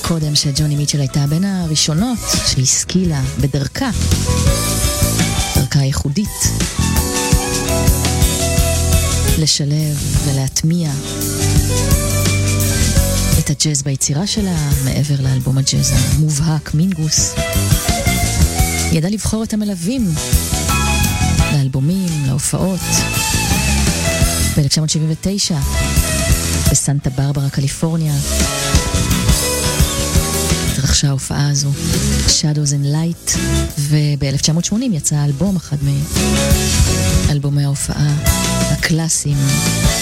קודם שג'וני מיטשל הייתה בין הראשונות שהשכילה בדרכה, דרכה ייחודית, לשלב ולהטמיע את הג'אז ביצירה שלה מעבר לאלבום הג'אז המובהק מינגוס. היא ידעה לבחור את המלווים לאלבומים, להופעות. ב-1979 בסנטה ברברה, קליפורניה, התרחשה ההופעה הזו, Shadows and Light, וב-1980 יצא אלבום, אחד מאלבומי ההופעה הקלאסיים